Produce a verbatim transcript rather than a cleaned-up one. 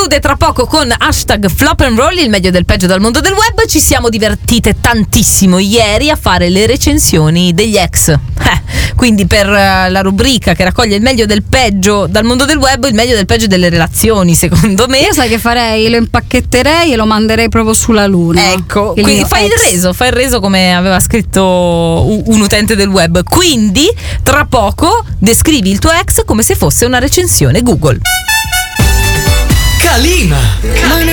conclude tra poco con hashtag Flop and Roll, il meglio del peggio dal mondo del web. Ci siamo divertite tantissimo ieri a fare le recensioni degli ex. Eh, quindi per uh, la rubrica che raccoglie il meglio del peggio dal mondo del web, il meglio del peggio delle relazioni, secondo me. Io sai che farei? Lo impacchetterei e lo manderei proprio sulla luna. Ecco, il quindi fai ex. il reso, fai il reso come aveva scritto un utente del web. Quindi tra poco descrivi il tuo ex come se fosse una recensione Google. Calima. Calima.